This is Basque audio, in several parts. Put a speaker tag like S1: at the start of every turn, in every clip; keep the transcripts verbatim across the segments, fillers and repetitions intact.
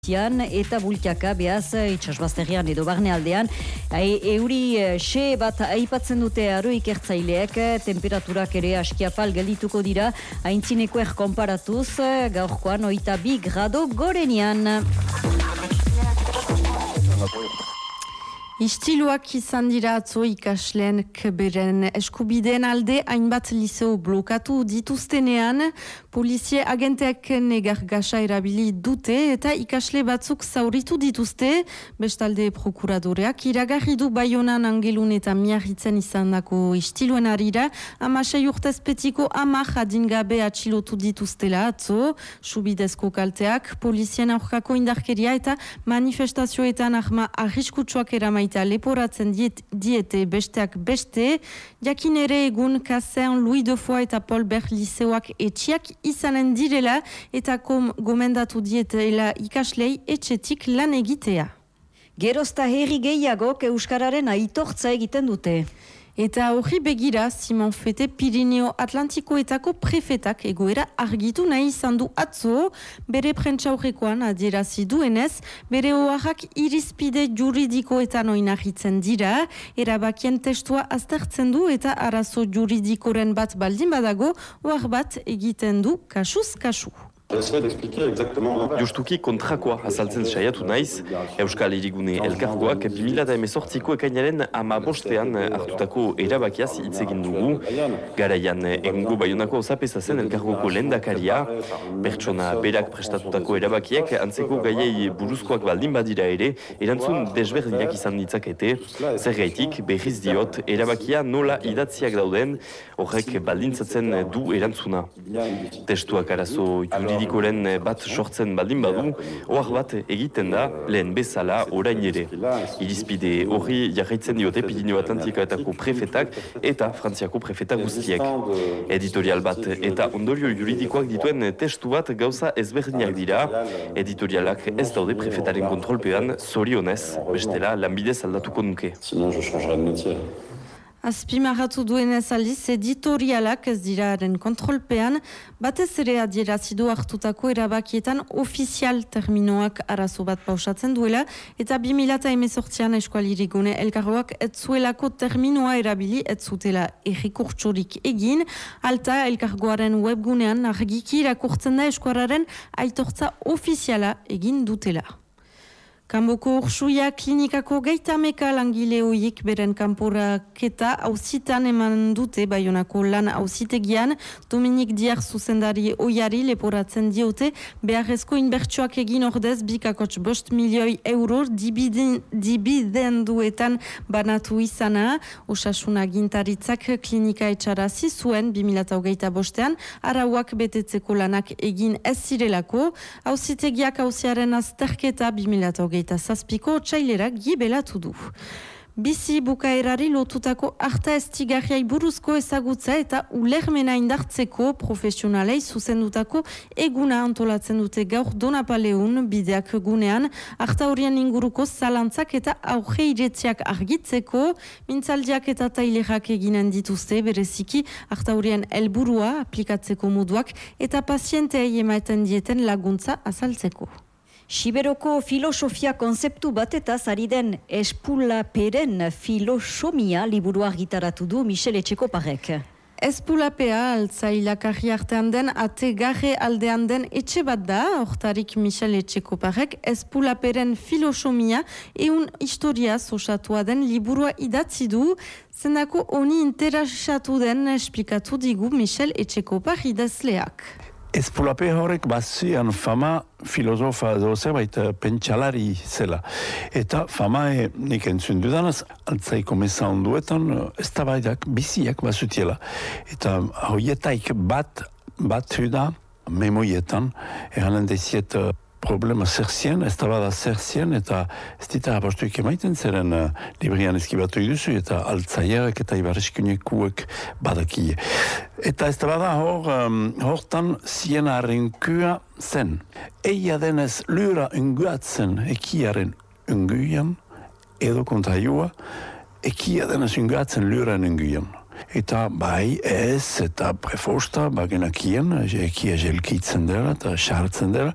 S1: eta bultiaka behaz itxasbazterrian edo barnealdean euri xe bat aipatzen dute aro ikertzaileek, temperaturak ere askiapal geldituko dira aintzineko konparatuz, gaurkoan oita bi grado gorenian.
S2: Istiluak izan dira atzo ikasleen beren eskubideen alde hainbat liseo blokatu dituztenean, polizie agenteak negar gasa erabili dute eta ikasle batzuk zauritu dituzte, bestalde prokuradoreak iragarri du Baionan Angelun eta Miarritzen izandako istiluen arira, amasei urtez petiko amak adingabe atxilotu dituztela atzo, subidezko kalteak, polizien aurkako indarkeria eta manifestazioetan arma arriskutsuak eramaita leporatzen diet, diete besteak beste, jakin ere egun Kasen, Louis de Foix eta Paul Bert liseoak etxiak izanen direla eta kom gomendatu dietela ikaslei etxetik lan egitea.
S1: Gerozta herri gehiagok euskararen aitortza egiten dute.
S2: Eta hori begira, Simon Fete Pirineo Atlantikoetako prefetak egoera argitu nahi izan du atzo, bere prentsaurrekoan adierazi duenez, bere oharrak irizpide juridikoetan oinarritzen dira, erabakien testua aztertzen du eta arazo juridikoren bat baldin badago, ohar bat egiten du kasuz kasu.
S3: Justuki kontrakoa azaltzen saiatu naiz, Euskal Hirigune Elkargoak bi mila hemezortziko ekainaren hamabostean hartutako erabakiaz hitz egin dugu. Garaian egungo Baionako zapeza zen Elkargoko lehendakaria, pertsona berak prestatutako erabakiek antzeko gaiei buruzkoak baldin badira ere, erantzun desberdinak izan ditzakete, zergaitik berriz diot erabakia nola idatziak dauden, horrek baldintzatzen du erantzuna. Testuak arazo juridikoa Dikoren bat sortzen baldin badu, ohar bat egiten da lehen bezala orain ere. Irizpide hori jarraitzen diote Pirineo Atlantikoetako prefetak eta Frantziako prefetak guztiek. Editorial bat eta ondorio juridikoak dituen testu bat gauza ezberdinak dira. Editorialak ez daude prefetaren kontrolpean zorionez, bestela lanbidez aldatuko nuke.
S2: Azpimarratu duenez aldiz, editorialak ez diraren kontrolpean, batez ere adierazidu hartutako erabakietan ofizial terminoak arazo bat pausatzen duela, eta bi mila hemezortzian Euskal Hirigune Elkargoak ez zuelako terminoa erabili ez zutela errekurtsorik egin, alta Elkargoaren webgunean argiki irakurtzen da eskuararen aitortza ofiziala egin dutela. Kanboko Ursuia klinikako geitameka langile hoiek beren kanporaketa auzitan eman dute Baionako lan auzitegian, Dominik Diar zuzendari oiari leporatzen diote, beharrezko inbertsuak egin ordez bikakots bost milioi euro dibidenduetan banatu izana, osasuna gintaritzak klinika etxarazi zuen bi mila hogeita bostean, arauak betetzeko lanak egin ez zirelako, auzitegiak auziaren azterketa bi mila hogeita zazpiko txailera gibelatu du. Bizi bukaerari lotutako arta estigarriai buruzko ezagutza eta ulermena indartzeko profesionalei zuzendutako eguna antolatzen dute gaur Donapaleun bideak gunean, arta horien inguruko zalantzak eta auge iretziak argitzeko, mintzaldiak eta tailerak eginen dituzte bereziki arta horien helburua aplikatzeko moduak eta pazienteei ematen dieten laguntza azaltzeko.
S1: Siberoko filosofia konzeptu batetaz ari den Espulaperen filosomia liburua argitaratu du Michel Etxekoparek.
S2: Espulapea altzailakarri artean den ategarre aldean den etxe bat da, hortarik Michel Etxekoparek Espulaperen filosomia eun historia osatua den liburua idatzi du, zendako honi interesatu den esplikatu digu Michel Etxekopar idazleak.
S4: Espulape horrek bazian fama filosofa edo zerbait pentsalari zela. Eta fama e, nik entzun dudanaz, altzaiko meza onduetan, ez tabaidak biziak bazutiela. Eta hoietaik bat, bat da memoietan, eranen deziet problema zerzien, ez tabada zerzien, eta ez dita apostuik emaiten zeren uh, librian eskibatu iduzu, eta altzaierek eta ibarreskunekuek badakie. Eta ez tabada hor, um, hortan ziena arrinkua zen. Eia denez lura unguatzen ekiaren unguian, edo kontraioa, ekia denez unguatzen lura unguian. eta bai ez eta prefosta bagenakien, ekia jelkitzen dela eta sartzen dela,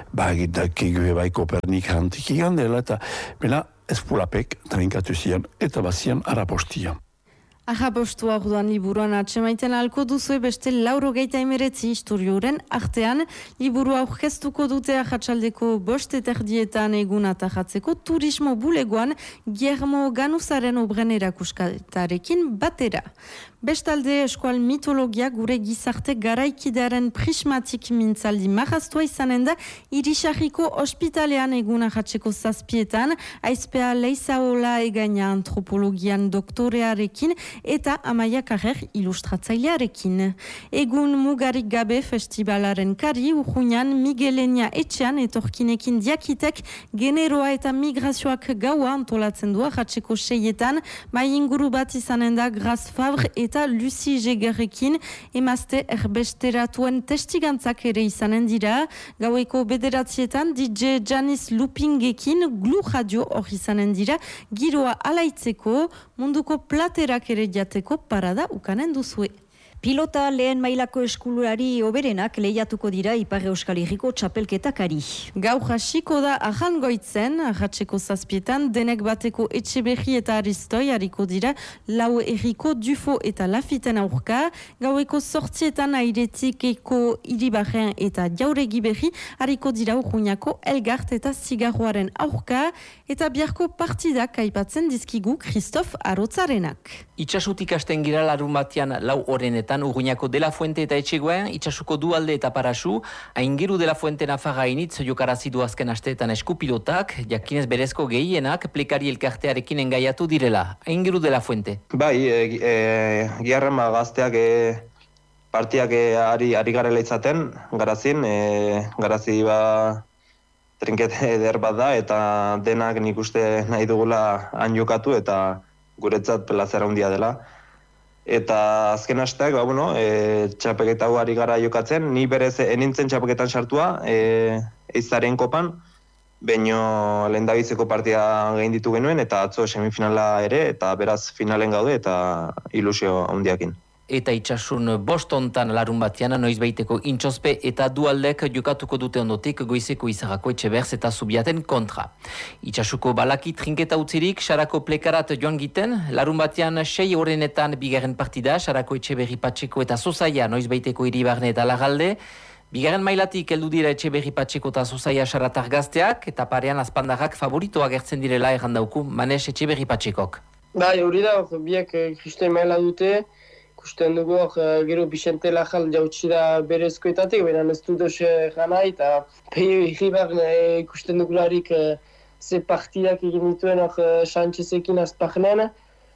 S4: bagidakik bai Kopernik hantik igan dela, eta bela espulapek trinkatu zian eta bazian arapostia.
S2: Arrapostu orduan liburuan atsemaiten alko duzue beste lauro geita emeretzi historioren artean, liburua aurkeztuko dute ahatsaldeko bost eterdietan egun atajatzeko turismo bulegoan Guillermo Ganuzaren obren erakuskatarekin batera. Bestalde eskual mitologia gure gizarte garaikidearen prismatik mintzaldi marraztua izanen da Irisarriko ospitalean egun ahatzeko zazpietan, aizpea leizaola egaina antropologian doktorearekin eta Amaia Carrer ilustratzailearekin. Egun mugarik gabe festivalaren kari, urruñan Miguelenia etxean etorkinekin diakitek generoa eta migrazioak gaua antolatzen du ahatzeko seietan, mai inguru bat izanen da Graz Favre eta Lucy Jegerrekin emazte erbesteratuen testigantzak ere izanen dira. Gaueko bederatzietan D J Janice Lupingekin Glu Radio hor izanen dira, giroa alaitzeko, munduko platerak ere jateko parada ukanen duzue.
S1: Pilota lehen mailako eskulari oberenak lehiatuko dira Ipar Euskal Herriko txapelketakari.
S2: Gau jasiko da ahangoitzen, ahatzeko zazpietan, denek bateko Etxeberri eta Aristoi hariko dira, lau herriko Dufo eta Lafiten aurka, gaueko sortzietan airetikeko Iribarren eta Jauregi berri hariko dira urruñako Elgart eta Zigarroaren aurka, eta biharko partidak aipatzen dizkigu Christophe Arotzarenak.
S5: Itxasutik hasten gira larun batean lau horrenetan Urruñako De La Fuente eta Etxegoen, itxasuko Dualde eta Parasu, aingeru De La Fuente nafarra initz jokarazidu azken asteetan eskupilotak, jakinez berezko gehienak plekari elkartearekin engaiatu direla. Aingeru De La Fuente.
S6: Bai, e, e, giarren ba, gazteak e, partiak e, ari, ari garela izaten, garazin, e, garazi ba trinkete eder bat da, eta denak nik uste nahi dugula han jokatu, eta guretzat plazera handia dela. Eta azken asteak, ba, bueno, e, txapeketa hau ari gara jokatzen, ni berez enintzen txapeketan sartua, e, eizaren kopan, baino lehendabiziko partia gain ditu genuen, eta atzo semifinala ere, eta beraz finalen gaude, eta ilusio handiakin.
S5: Eta itxasun bostontan larun batean noiz baiteko intxospe eta Dualdek jokatuko dute ondotik goizeko Izarrako Etxeberz eta Zubiaten kontra. Itxasuko balaki trinketa utzirik, Sarako plekarat joan giten, larun batean sei horrenetan bigarren partida, Sarako Etxeberri Patxeko eta Zozaia noiz baiteko Iribarne eta Lagalde, bigarren mailatik heldu dira Etxeberri Patxeko eta Zozaia Saratar gazteak, eta parean azpandarrak favoritoa gertzen direla errandauku Manes Etxeberri Patxekok.
S7: Bai, hori da, biak kristen maila dute, ikusten dugu hor, gero Bixente Lajal jautsi da berezkoetatik, baina ez dut doze gana, eta peio Iribarren ikusten dugularik ze partidak egin dituen hor Sánchezekin azpagnen,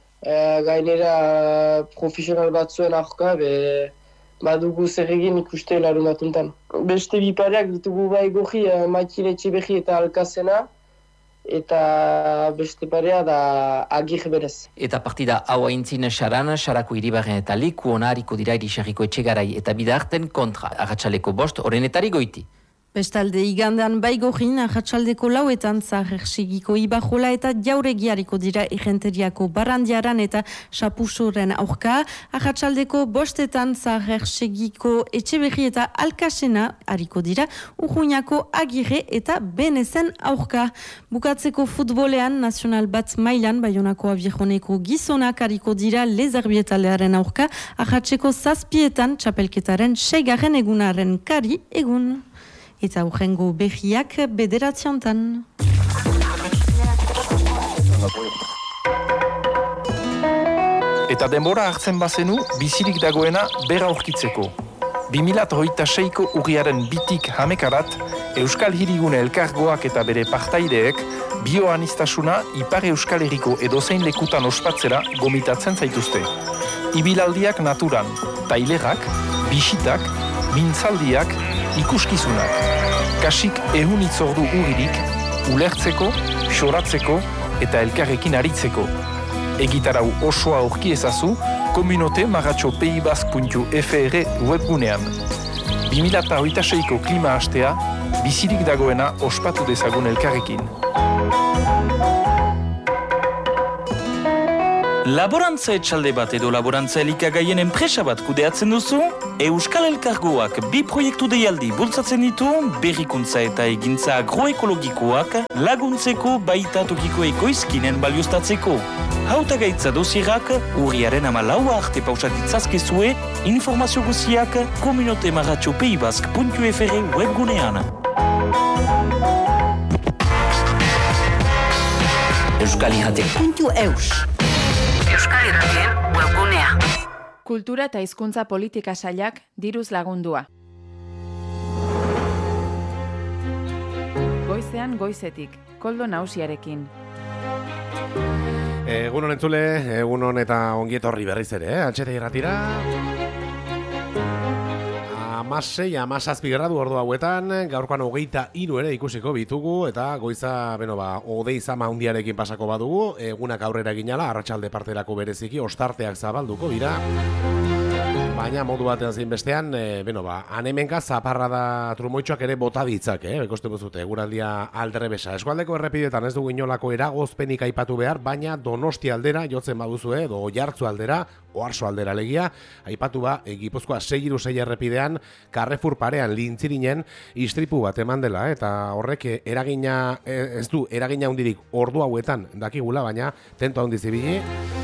S7: gainera profesional batzuen aurka, be badugu zer egin ikuste larun batuntan. Beste bipareak ditugu bai goji, Maikin Etxeberri eta Alkazena, eta beste parea da Agir berez.
S5: Eta partida hau aintzin Saran, Sarako Iribarren eta Liku ona hariko dira Irisarriko Etxegarai eta Bidarten kontra. Arratsaleko bost horrenetari goiti.
S2: Bestalde igandean baigorin, ahatsaldeko lauetan zahersigiko Ibajola eta Jauregiariko dira egenteriako Barandiaran eta Sapusoren aurka. Ahatsaldeko bostetan zahersigiko Etxeberri eta Alkasena hariko dira Urruñako Agirre eta Benezen aurka. Bukatzeko futbolean, nazional bat mailan, Baionako Abiejoneko gizonak hariko dira Lezerbietalearen aurka. Ahatseko zazpietan txapelketaren seigarren egunaren kari egun. Eta urrengo behiak bederatziontan.
S8: Eta denbora hartzen bazenu, bizirik dagoena bera aurkitzeko. bi mila hogeita seiko urriaren bitik hamekarat, Euskal Hirigune Elkargoak eta bere partaideek bioanistasuna Ipar Euskal Herriko edozein lekutan ospatzera gomitatzen zaituzte. Ibilaldiak naturan, tailerak, bisitak, mintzaldiak, ikuskizunak. Kasik ehun itzordu uririk, ulertzeko, xoratzeko eta elkarrekin aritzeko. Egitarau osoa aurki ezazu, komunote maratxo peibazk puntu f r webgunean. bi mila hogeita seiko klima hastea, bizirik dagoena ospatu dezagun elkarrekin.
S9: Laborantza etxalde bat edo laborantza elikagaien enpresa bat kudeatzen duzu? Euskal Elkargoak bi proiektu deialdi bultzatzen ditu, berrikuntza eta egintza agroekologikoak laguntzeko baita tokiko ekoizkinen balioztatzeko. Hautagaitza dosierak urriaren amalaua arte pausat ditzazkezue, informazio guziak komunote maratxo peibask puntu fr webgunean.
S10: Euskal Irratien puntu eus. Euskal Irratien webgunea.
S11: Kultura eta hizkuntza politika sailak diruz lagundua. Goizean goizetik, Koldo Nausiarekin.
S12: Egunon entzule, egunon eta ongietorri berriz ere, eh? Altxete irratira. Amasei, amazazpi gradu ordu hauetan, gaurkoan hogeita hiru ere ikusiko bitugu, eta goiza, beno ba, odei zama hundiarekin pasako badugu, egunak aurrera ginala, arratsalde parterako bereziki, ostarteak zabalduko dira. Baina modu batean zein bestean, e, beno ba, anemenka zaparra da trumoitxoak ere bota ditzak, eh? Ekoste buzute, eguraldia aldrebesa. Eskualdeko errepidetan ez dugu inolako eragozpenik aipatu behar, baina Donosti aldera jotzen baduzu, eh? Do Jartzu aldera, Oarso aldera legia, aipatu ba, e, Gipuzkoa sei hiru sei errepidean, Carrefour parean lintzirinen istripu bat eman dela, eta horrek eragina, ez du, eragina hundirik ordu hauetan dakigula, baina tento handi zibili.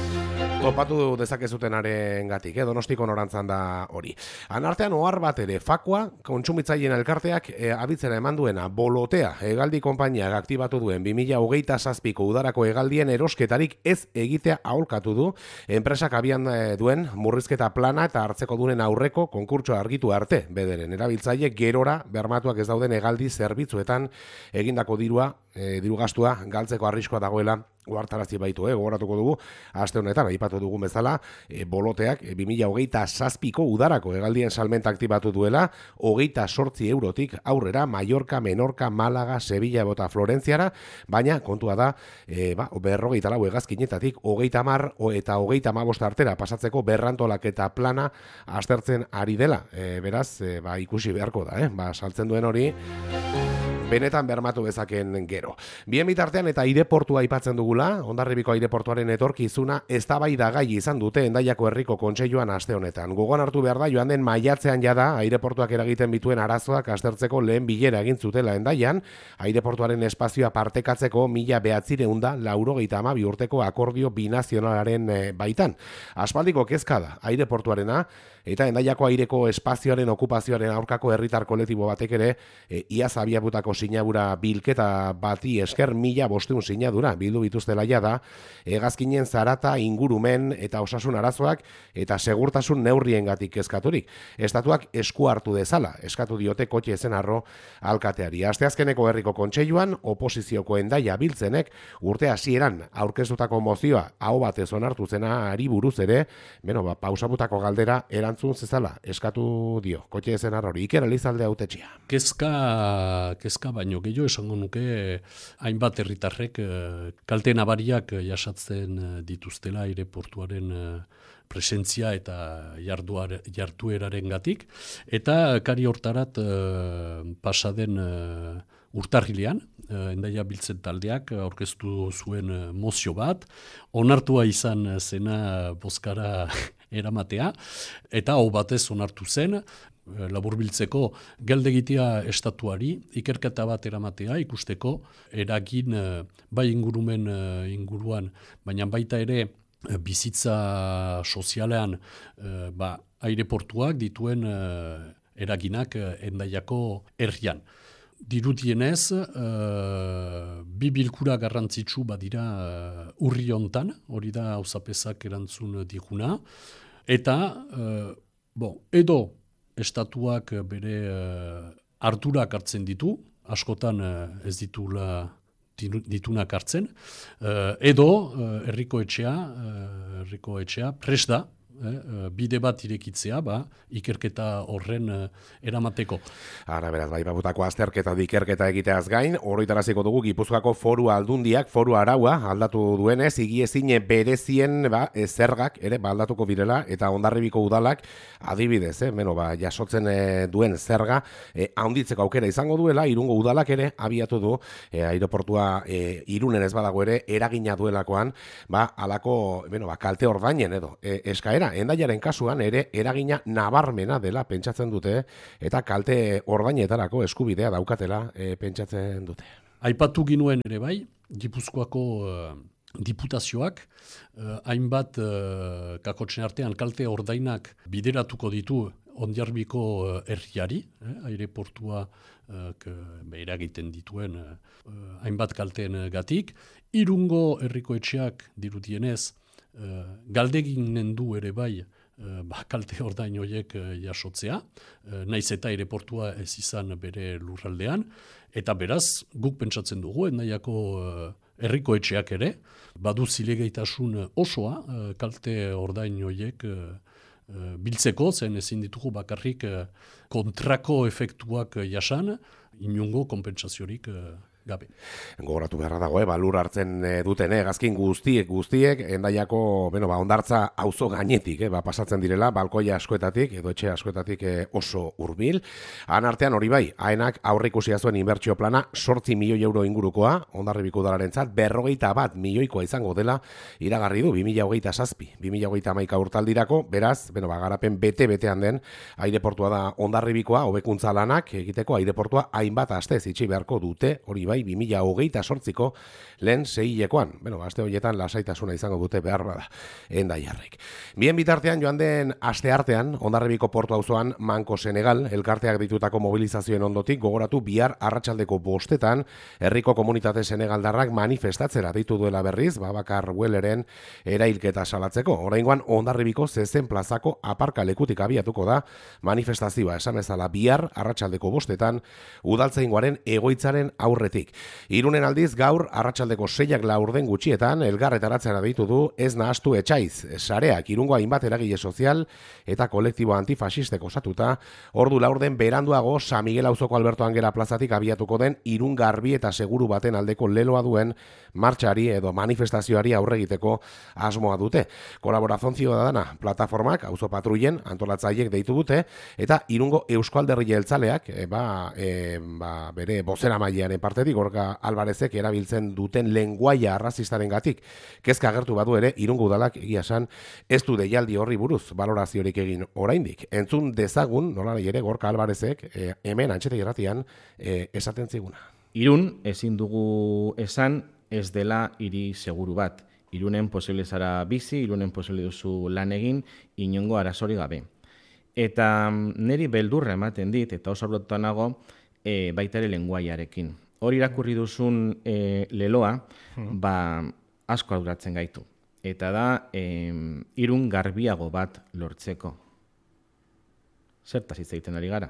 S12: Topatu dezakezutenaren gatik, eh? Donostiko norantzan da hori. Anartean ohar bat ere, Fakua, kontsumitzaileen elkarteak e, abitzera eman duena, Bolotea, hegaldi konpainiak aktibatu duen bi mila hogeita zazpiko udarako hegaldien erosketarik ez egitea aholkatu du, enpresak abian e, duen murrizketa plana eta hartzeko duen aurreko konkurtsoa argitu arte, bederen erabiltzaile gerora bermatuak ez dauden hegaldi zerbitzuetan egindako dirua, e, diru gastua galtzeko arriskoa dagoela Guartarazi baitu, eh, gogoratuko dugu, aste honetan, aipatu dugu bezala, e, Boloteak e, bi mila hogeita zazpiko udarako hegaldien salmenta aktibatu duela, hogeita sortzi eurotik aurrera, Mallorca, Menorca, Málaga, Sevilla bota Florentziara, baina kontua da, e, ba, berrogeita lau hegazkinetatik, hogeita mar eta hogeita hamabost artera pasatzeko berrantolak eta plana aztertzen ari dela. E, beraz, e, ba, ikusi beharko da, eh? Ba, saltzen duen hori, benetan bermatu bezaken gero. Bien bitartean eta aireportua aipatzen dugula, Hondarribiko aireportuaren etorkizuna eztabaidagai izan dute Hendaiako herriko kontseiluan aste honetan. Gogoan hartu behar da, joan den maiatzean jada aireportuak eragiten bituen arazoak aztertzeko lehen bilera egin zutela Hendaian, aireportuaren espazioa partekatzeko mila behatzireun da laurogeita hamabi urteko akordio binazionalaren baitan. Aspaldiko kezka da aireportuarena, eta Hendaiako aireko espazioaren okupazioaren aurkako herritar kolektibo batek ere e, iaz abiabutako sinadura bilketa bati esker mila bosteun sinadura bildu bituztela jada, hegazkinen zarata, ingurumen eta osasun arazoak eta segurtasun neurriengatik kezkaturik. Estatuak esku hartu dezala, eskatu diote kotxe ezen arro alkateari. Asteazkeneko herriko kontseiluan, oposizioko Hendaia biltzenek urte hasieran aurkeztutako mozioa aho batez onartu zena ari buruz ere, beno, ba, pausabutako galdera erantzun zezala, eskatu dio, kotxe ezen arro hori, Iker Elizalde hautetxea.
S13: Kezka, kezka baino gehiago esango nuke hainbat herritarrek kalte nabariak jasatzen dituztela aireportuaren presentzia eta jarduar, jartueraren gatik, eta kari hortarat pasaden urtarrilean, Hendaia biltzen taldeak aurkeztu zuen mozio bat, onartua izan zena bozkara eramatea, eta hau batez onartu zen, laburbiltzeko geldegitea estatuari, ikerketa bat eramatea ikusteko, eragin bai ingurumen inguruan, baina baita ere bizitza sozialean ba, aireportuak dituen eraginak Hendaiako herrian. Dirudienez, uh, bi bilkura garrantzitsu badira uh, urri hontan, hori da auzapezak erantzun diguna, eta uh, bon, edo estatuak bere uh, ardurak hartzen ditu, askotan uh, ez ditula ditunak hartzen, uh, edo uh, herriko etxea, uh, herriko etxea prest da, eh, bide bat irekitzea, ba, ikerketa horren eh, eramateko.
S12: Ara, beraz, bai, babutako azterketa ikerketa egiteaz gain, horretaraziko dugu Gipuzkoako foru aldundiak, foru araua aldatu duenez, higiezin berezien ba, e, zergak ere ba, aldatuko direla, eta Hondarribiko udalak adibidez, eh, beno, ba, jasotzen e, duen zerga, e, haunditzeko aukera izango duela, Irungo udalak ere abiatu du, e, aireportua e, Irunen ez badago ere, eragina duelakoan, ba, alako, beno, ba, kalte ordainen edo, e, eskaera, Hendaiaren kasuan ere eragina nabarmena dela pentsatzen dute, eta kalte ordainetarako eskubidea daukatela e, pentsatzen dute.
S13: Aipatu ginuen ere bai, Gipuzkoako uh, diputazioak, uh, hainbat uh, kakotxen artean kalte ordainak bideratuko ditu Hondarribiko uh, herriari, eh, aireportua uh, eragiten dituen uh, hainbat kalteen gatik. Irungo herriko etxeak dirudienez, uh, galdeginen du ere bai, Uh, ba, kalte ordain horiek uh, jasotzea, uh, naiz eta aireportua ez izan bere lurraldean, eta beraz, guk pentsatzen dugu, Hendaiako uh, herriko etxeak ere, badu zilegaitasun osoa, uh, kalte ordain horiek uh, uh, biltzeko, zen ezin ditugu bakarrik uh, kontrako efektuak uh, jasan, inungo konpentsaziorik uh, gabe.
S12: Gogoratu beharra dago, eh, ba, lur hartzen e, duten, eh, gazkin guztiek guztiek, Hendaiako, bueno, ba, Hondartza auzo gainetik, eh, ba, pasatzen direla, balkoia askoetatik, edo etxe askoetatik eh, oso hurbil. Han artean hori bai, haenak aurreikusia zuen inbertsio plana, sortzi milioi euro ingurukoa, Hondarribiko udalarentzat, berrogeita bat milioikoa izango dela, iragarri du, bi mila hogeita zazpi, bi mila hogeita hamaika urtaldirako, beraz, bueno, ba, garapen bete-betean den, aireportua da Hondarribikoa, hobekuntza lanak egiteko aireportua hainbat astez itxi beharko dute, hori bai, bi mila hogeita zortziko lehen seihilekoan. Bueno, aste horietan lasaitasuna izango dute behar bada, Hendaiarrek. Bien bitartean joan den aste artean, Hondarribiko portu auzoan Manko Senegal, elkarteak ditutako mobilizazioen ondotik, gogoratu bihar arratsaldeko bostetan, herriko komunitate senegaldarrak manifestatzera ditu duela berriz, Babakar Welleren erailketa salatzeko. Oraingoan Hondarribiko zezen plazako aparkalekutik abiatuko da manifestazioa, esan ezala bihar arratsaldeko bostetan, udaltzaingoaren egoitzaren aurretik. Irunen aldiz gaur arratsaldeko seiak laurden gutxietan elgarretaratzera deitu du ez nahastu etxaiz. Sareak Irungo hainbat eragile sozial eta kolektibo antifasistek osatuta, ordu laurden beranduago San Miguel auzoko Alberto Angera plazatik abiatuko den Irun garbi eta seguru baten aldeko leloa duen martxari edo manifestazioari aurre egiteko asmoa dute. Kolaborazio Ciudadana plataformak auzo patrullen antolatzaileek deitu dute eta Irungo Eusko Alderdi Jeltzaleak e, ba, e, ba, bere bozeramailearen partetik Gorka Alvarezek erabiltzen duten lenguaia arrazistarengatik kezka agertu badu ere Irungo udalak egia esan ez du deialdi horri buruz baloraziorik egin oraindik. Entzun dezagun nolari ere Gorka Alvarezek e, hemen Antxeta Irratian e, esaten ziguna.
S14: Irun ezin dugu esan ez dela hiri seguru bat. Irunen posible zara bizi, Irunen posible duzu lan egin, inongo arazori gabe. Eta niri beldurra ematen dit, eta oso arlotan nago, e, baita ere lenguaiarekin. Hori irakurri duzun e, leloa, ba, asko arduratzen gaitu. Eta da, e, Irun garbiago bat lortzeko. Zertaz hitz egiten ari gara?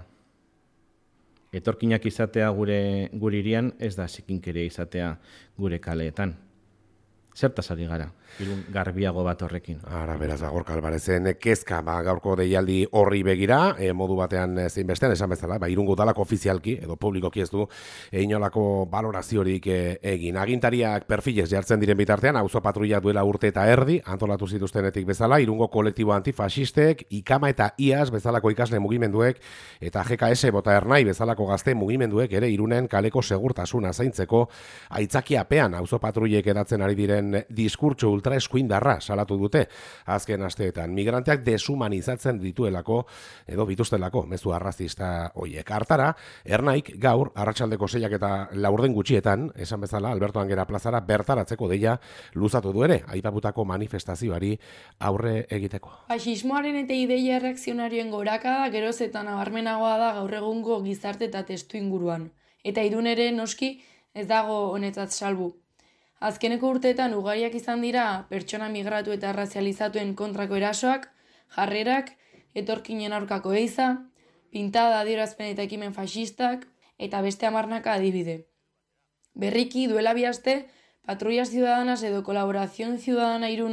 S14: Etorkinak izatea gure gure hirian ez da zikinkeria izatea gure kaleetan. Zertaz ari gara, Irun garbiago bat horrekin.
S12: Ara, beraz, Gorka Alvarezen kezka, ba, gaurko deialdi horri begira, e, modu batean zein bestean, esan bezala, ba, Irungo udalak ofizialki, edo publikoki ez du, e, inolako baloraziorik e, egin. Agintariak perfilez jartzen diren bitartean, auzo patrulla duela urte eta erdi, antolatu zituztenetik bezala, Irungo kolektibo antifasistek, Ikama eta Iaz bezalako ikasle mugimenduek, eta G K S bota Ernai bezalako gazte mugimenduek ere Irunen kaleko segurtasuna zaintzeko aitzakiapean auzo patrullek edatzen ari diren diskurtso ultraeskuindarra salatu dute azken asteetan. Migranteak deshumanizatzen dituelako edo bituztelako mezu arrazista hoiek. Hartara, Ernaik gaur arratsaldeko seiak eta laurden gutxietan, esan bezala Alberto Angera plazara bertaratzeko deia luzatu du ere, aipatutako manifestazioari aurre egiteko.
S15: Faxismoaren eta ideia erreakzionarioen gorakada geroz eta nabarmenagoa da gaur egungo gizarte eta testu inguruan. Eta Irun ere noski ez dago honetzat salbu. Azkeneko urteetan ugariak izan dira pertsona migratu eta razializatuen kontrako erasoak, jarrerak, etorkinen aurkako eiza, pintada adierazpen eta ekimen faxistak eta beste hamarnaka adibide. Berriki duela bi aste, Patrulla Ciudadanas edo Kolaborazio Ciudadana Irun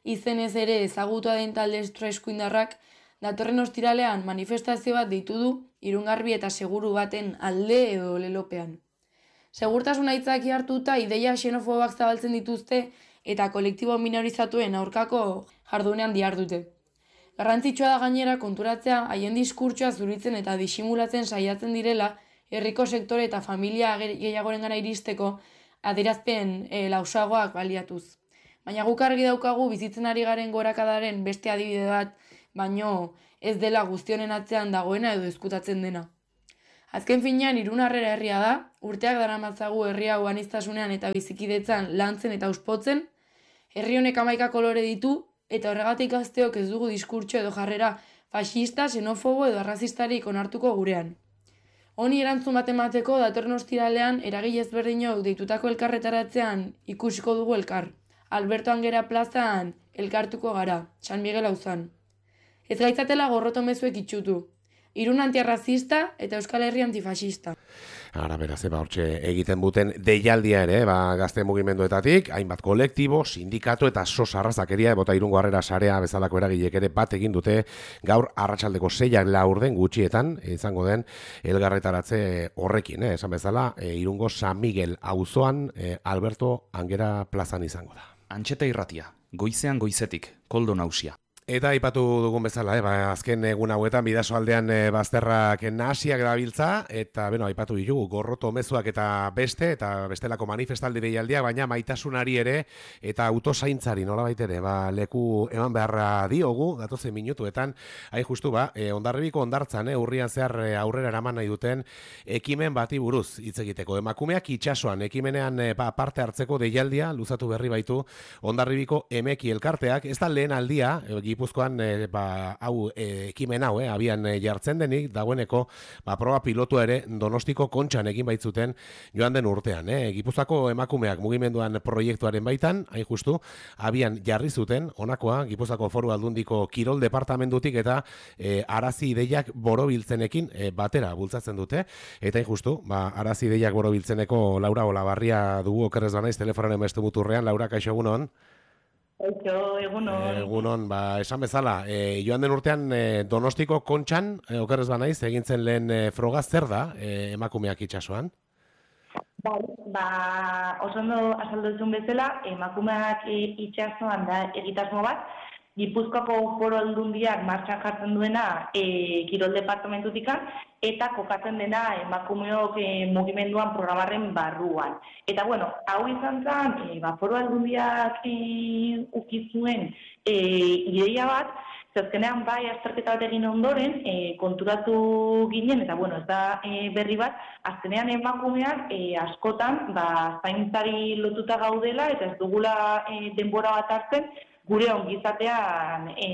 S15: izenez ere ezagutua den talde eskuindarrak, datorren ostiralean manifestazio bat deitu du irungarbi eta seguru baten alde edo lelopean. Segurtasun aitzaki hartuta ideia xenofobak zabaltzen dituzte eta kolektibo minorizatuen aurkako jardunean dihardute. Garrantzitsua da gainera konturatzea haien diskurtsoa zuritzen eta disimulatzen saiatzen direla herriko sektore eta familia gehiagorengana iristeko adierazpen e, lausagoak baliatuz. Baina guk argi daukagu bizitzen ari garen gorakadaren beste adibide bat, baino ez dela guztionen atzean dagoena edo ezkutatzen dena. Azken finean Irunarrera herria da, urteak daramatzagu herri hau aniztasunean eta bizikidetzan lantzen eta uspotzen, herri honek hamaika kolore ditu eta horregatik gazteok ez dugu diskurtso edo jarrera faxista, xenofobo edo arrazistarik onartuko gurean. Honi erantzun bat emateko datorren ostiralean eragile ezberdinok deitutako elkarretaratzean ikusiko dugu elkar. Alberto Angera plazan elkartuko gara, San Miguel auzan. Ez gaitzatela gorroto mezuek itxutu. Irun antiarrazista eta Euskal Herri antifaxista.
S12: Ara, beraz, eba, hortxe egiten buten deialdia ere, ba, gazte mugimenduetatik, hainbat kolektibo, sindikatu eta sos arrazakeria, bota Irungo Harrera Sarea bezalako eragilek ere bat egin dute gaur arratsaldeko seiak laurden gutxietan, izango den elgarretaratze horrekin, eh? Esan bezala, e, Irungo San Miguel auzoan e, Alberto Angera plazan izango da.
S16: Antxeta irratia, goizean goizetik, koldo nausia.
S12: Eta aipatu dugun bezala, eh, ba, azken egun hauetan bidaso aldean e, bazterrak nahasiak dabiltza, eta beno, aipatu ditugu gorroto mezuak eta beste, eta bestelako manifestaldi deialdiak, baina maitasunari ere, eta autozaintzari nolabait ere, ba, leku eman beharra diogu, datozen minutuetan, hain justu, ba, e, Hondarribiko hondartzan, eh, urrian zehar e, aurrera eraman nahi duten ekimen bati buruz hitz egiteko. Emakumeak itsasoan, ekimenean e, ba, parte hartzeko deialdia, luzatu berri baitu Hondarribiko emeki elkarteak, ez da lehen aldia, e, Gipuzkoan e, ba, hau e, ekimen hau, eh, abian e, jartzen denik, dagoeneko ba, proba pilotua ere Donostiko Kontxan egin baitzuten joan den urtean. Eh. Gipuzkoako emakumeak mugimenduan proiektuaren baitan, hain justu, abian jarri zuten, honakoa, Gipuzkoako Foru Aldundiko Kirol Departamentutik eta e, arazi ideiak borobiltzenekin e, batera bultzatzen dute. Eta hain justu, ba, arazi ideiak borobiltzeneko Laura Olabarria dugu okerrez banaiz telefonaren beste muturrean. Laura, kaixo egunon?
S17: Eixo, egunon.
S12: Egunon, ba, esan bezala, e, joan den urtean e, Donostiko Kontxan, e, okerrez banaiz, egintzen lehen e, froga zer da e, emakumeak itsasoan?
S17: Ba, ba, oso ondo azaldu duzun bezala, emakumeak itsasoan da egitasmo bat, Gipuzkoako Foru Aldundiak martxan jartzen duena e, Kirol Departamentutikan, eta kokatzen dena emakumeok e, mugimenduan programaren barruan. Eta bueno, hau izan zen, e, ba, Foru Aldundiak e, ukizuen e, ideia bat, zazkenean bai azterketa bat egin ondoren, e, konturatu ginen, eta bueno, ez da e, berri bat, azkenean emakumeak e, askotan ba, zaintzari lotuta gaudela, eta ez dugula e, denbora bat hartzen, gure ongizatean e,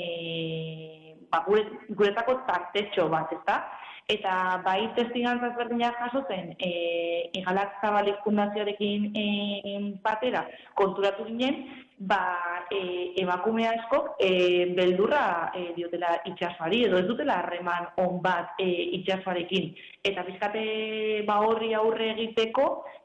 S17: ba, gure, guretako tartetxo bat, ezta? Eta bai testigantzaz berdinak jasotzen e, Igalak Zabalik Fundazioarekin e, batera konturatu ginen, ba, e, emakume askok e, beldurra e, diotela itsasoari, edo ez dutela harreman on bat e, itsasoarekin. Eta bizkate ba, horri aurre egiteko,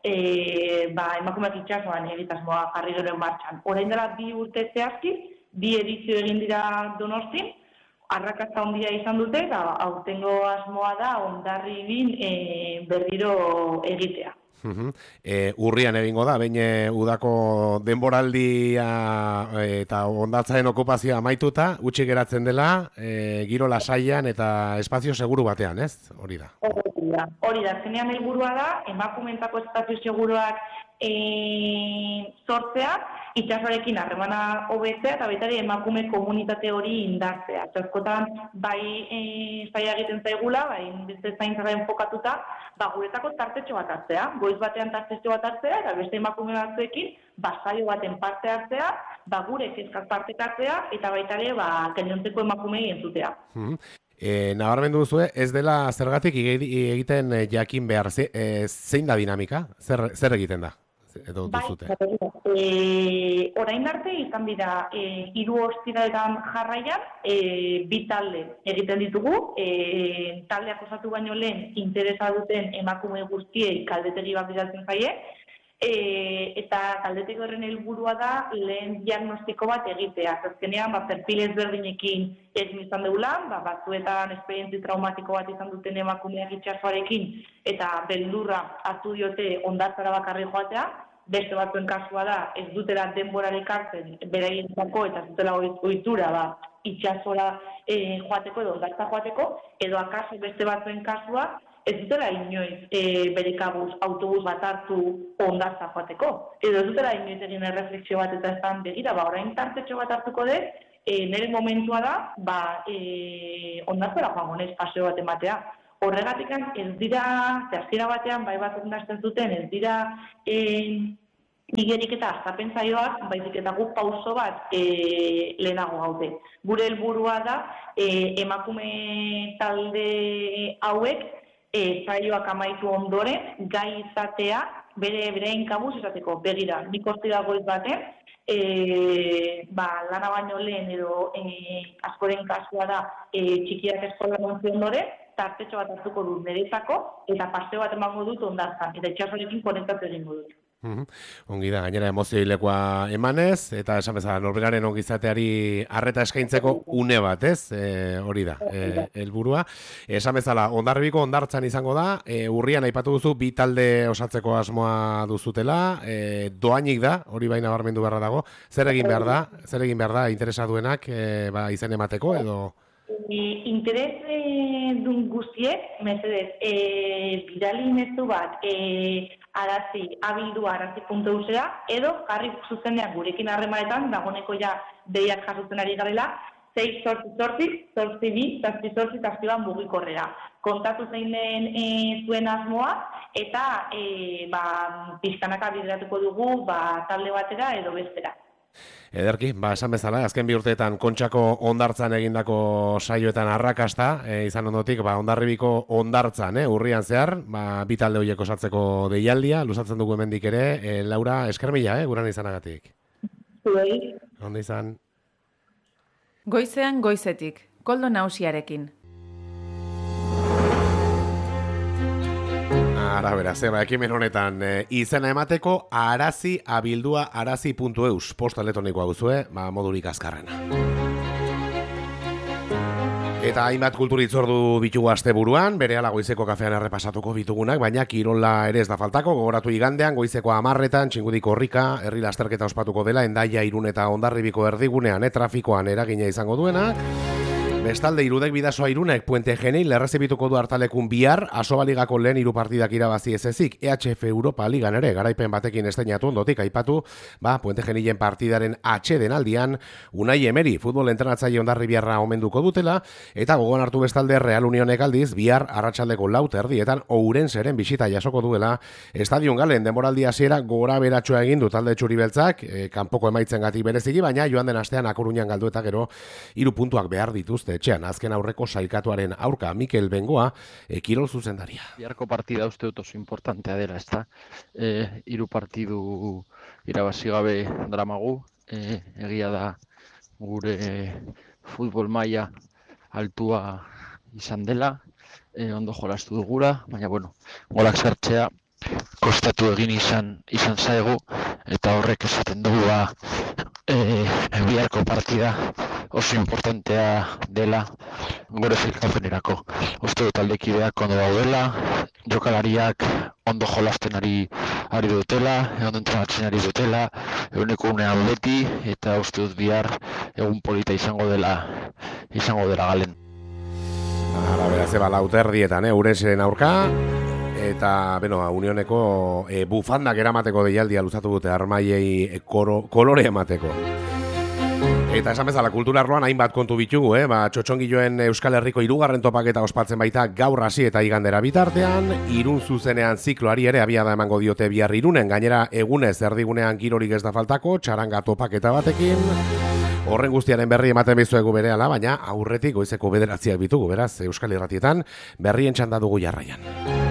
S17: e, ba, emakumeak itsasoan egitasmoa jarri gero martxan. Orain dela bi urte zehazki, bi edizio egin dira Donostin, arrakasta handia izan dute, eta aurtengo asmoa da Hondarribin e, berriro egitea.
S12: Uh-huh. E, urrian egingo da, behin udako denboraldia e, eta hondartzaren okupazioa amaituta, utzi geratzen dela, e, giro lasaian eta espazio seguru batean, ez? Hori da.
S17: Hori da, hori da. Zenean helburua da, emakumeentako espazio seguruak e, sortzea, itsasoarekin harremana hobetzea eta baita ere emakume komunitate hori indartzea. Askotan bai e, zaila egiten zaigula, bai beste zaintzara enfokatuta, ba guretako tartetxo bat hartzea, goiz batean tartetxo bat hartzea eta beste emakume batzuekin basaio baten parte hartzea, ba gure kezkak parte hartzea eta baita ere ba gainontzeko emakumei entzutea.
S12: Mm-hmm. E, nabarmendu duzue, ez dela zergatik egiten jakin behar, ze, e, zein da dinamika? Zer, zer egiten da? Edo duzute.
S17: Bai, e, orain arte izan dira e, hiru ostiraletan jarraian e, bi talde egiten ditugu, e, taldeak osatu baino lehen interesa duten emakume guztiei kaldetegi bat bidaltzen zaie, e, eta galdetik horren helburua da lehen diagnostiko bat egitea. Azkenean, ba, perfil ezberdinekin egin izan deulan, ba, batzuetan esperientzi traumatiko bat izan duten emakumeak itsasoarekin eta beldurra hartu diote hondartzara bakarri joatea, beste batzuen kasua da ez dutela denborarik hartzen beraientzako eta ez dutela ohitura ba, itsasora e, joateko edo hondartza joateko, edo akaso beste batzuen kasua ez dutela inoiz e, berikabuz autobus bat hartu hondartza joateko. Edo ez dutela inoiz egin erreflexio bat eta ezan begira, ba, orain tartetxo bat hartuko dut, e, nire momentua da, ba, e, hondartzara joango nez paseo bat ematea. Horregatik ez dira, zehazkira batean, bai bat ondazten zuten, ez dira e, igerik eta aztapen zaioak, baizik eta guk pauso bat e, lehenago gaude. Gure helburua da, e, emakume talde hauek, E, zaioak amaitu ondoren, gai izatea, bere berein kabuz izateko, begira, nik ostira goiz baten, e, ba, lana baino lehen edo e, askoren kasua da e, txikiak eskola montzi ondoren, tartetxo bat hartuko dut niretzako, eta paseo bat emango dut ondartzan, eta itxasorekin konektatu egingo dut.
S12: Mm-hmm. Ongi da, gainera emozioilekoa emanez, eta esan bezala norberaren ongizateari arreta eskaintzeko une bat, ez? E, hori da, e, helburua. Esan bezala, Hondarribiko hondartzan izango da, e, urrian aipatu duzu, bi talde osatzeko asmoa duzutela, e, doainik da, hori baina barmendu beharra dago, zer egin behar da, zer egin behar da, interesaduenak e, ba, izen emateko, edo...
S17: E, interes e, dun guztiek, mesedez, e, bidali mezu bat, e, arazi, abildua arazi.eusera, edo jarri zuzenean gurekin harremanetan, dagoneko ja deiak jasotzen ari garela, sei sortzi sortzi, sortzi bi, zazpi sortzi, zazpi ban mugikorrera. Kontatu zeinen e, zuen asmoa, eta e, ba, pizkanaka bideratuko dugu ba, talde batera edo bestera.
S12: Ederki, ba, esan bezala, azken bi urteetan Kontxako hondartzan egindako saioetan arrakasta, e, izan ondotik, ba, Hondarribiko hondartzan, eh, urrian zehar, ba, bi talde horiek osatzeko deialdia, luzatzen dugu hemendik ere, e, Laura, esker mila, eh, guran izanagatik.
S17: Zuei.
S12: Onda izan.
S11: Goizean goizetik, Koldo Nausiarekin.
S12: Ara, bera, zeba, ekimen honetan e, izena emateko arazi abildua arazi.eus posta elektronikoa guzue, ba, modurik azkarrena. Eta hainbat kulturitzordu ditugu asteburuan, berehala goizeko kafean errepasatuko bitugunak, baina kirola ere ez da faltako, gogoratu igandean, goizeko amarretan, txingudiko horrika, herri lasterketa ospatuko dela, Hendaia, Irun eta Hondarribiko erdigunean, e, trafikoan eragina izango duenak. Bestalde, Irudek Bidasoa Irunek Puente Genil errezibituko du hartalekun bihar, Asobaligako lehen hiru partidak irabazi ez ezik, E H F Europa Ligan ere garaipen batekin esteinatu ondotik aipatu, ba, Puente Genilen partidaren atxeden aldian, Unai Emeri, futbol entrenatzaile Hondarribiarra omenduko dutela, eta gogoan hartu bestalde Real Unionek aldiz, bihar arratsaldeko lau erdietan Ourenseren bisita jasoko duela, Estadion Galen denboraldi hasiera gora beratxoa egin du talde txuri-beltzak, e, kanpoko emaitzengatik bereziki, baina joan den astean Akoruñan galdu eta gero hiru puntuak behar dituzte etxean, azken aurreko sailkatuaren aurka Mikel Bengoa, e, kirol zuzendaria.
S18: Biharko partida uste dut oso importantea dela, ezta? E, hiru partidu irabazi gabe dramagu, e, egia da gure futbol maila altua izan dela, e, ondo jolastu dugula, baina bueno, golak sartzea kostatu egin izan izan zaigu, eta horrek esaten dugu ba, e, biharko partida oso importantea dela gure sailkapenerako. Uste dut taldekideak ondo daudela, jokalariak ondo jolasten ari ari dutela, ondo entrenatzen ari dutela, eguneko unean beti, eta uste dut bihar egun polita izango dela izango dela Galen.
S12: Ara, beraz, eba lauterdietan, eh, Urensen aurka, eta, beno, Unioneko e, bufandak eramateko deialdia luzatu dute armaiei e, kolore emateko. Eta esan bezala kultura arloan hainbat kontu bitugu, eh? Ba, Txotxongiloen Euskal Herriko hirugarren topaketa ospatzen baita gaur hasi eta igandera bitartean, Irun zuzenean zikloari ere abiada emango diote bihar Irunen, gainera egunez erdigunean girorik ez da faltako, txaranga topaketa batekin. Horren guztiaren berri ematen bizuegu berehala, baina aurretik goizeko bederatziak bitugu, beraz, Euskal Irratietan berrien txanda dugu jarraian.